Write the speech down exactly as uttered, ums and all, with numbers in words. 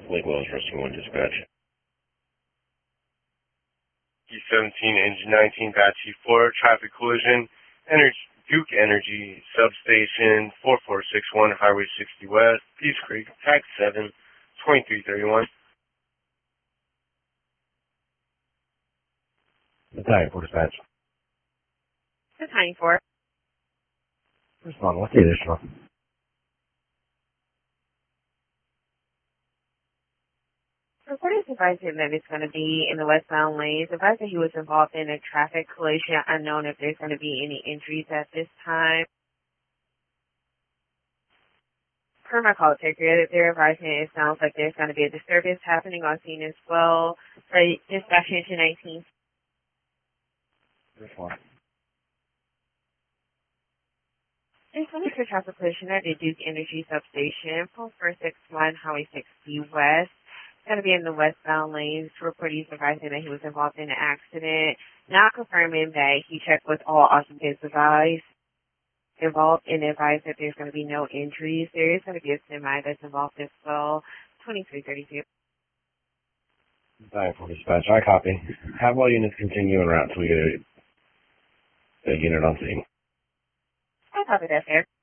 Lake Wells, Rescue one Dispatch. E seventeen, Engine nineteen, Batchy four, traffic collision, Energy, Duke Energy, substation, four four six one, Highway sixty West, Peace Creek, Tax seven, twenty-three thirty-one. Battalion four Dispatch. Battalion four. Respond, what's the additional? Reporters advised him that it's going to be in the westbound lanes. Advised that he was involved in a traffic collision. Unknown if there's going to be any injuries at this time. Per my call taker, they're advising it sounds like there's going to be a disturbance happening on scene as well. For dispatch engine nineteen. Respond. There's going to be a traffic collision at the Duke Energy substation, four four six one, Highway sixty West. Going to be in the westbound lanes. Reportees advising that he was involved in an accident, not confirming that he checked with all occupants advised, involved and advised that there's going to be no injuries. There is going to be a semi that's involved as well. twenty-three thirty-two. Battalion four Dispatch, I copy. Have all units continue en route until we get a, a unit on scene. I copy that, sir.